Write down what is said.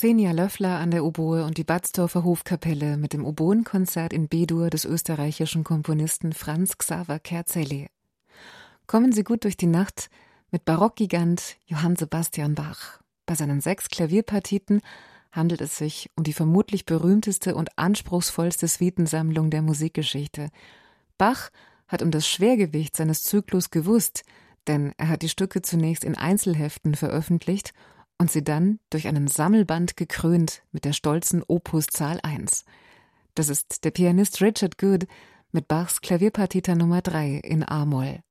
Xenia Löffler an der Oboe und die Batzdorfer Hofkapelle mit dem Oboenkonzert in B-Dur des österreichischen Komponisten Franz Xaver Kerzelli. Kommen Sie gut durch die Nacht mit Barockgigant Johann Sebastian Bach. Bei seinen 6 Klavierpartiten handelt es sich um die vermutlich berühmteste und anspruchsvollste Suitensammlung der Musikgeschichte. Bach hat um das Schwergewicht seines Zyklus gewusst, denn er hat die Stücke zunächst in Einzelheften veröffentlicht und sie dann durch einen Sammelband gekrönt mit der stolzen Opus Zahl 1. Das ist der Pianist Richard Good mit Bachs Klavierpartita Nummer 3 in A-Moll.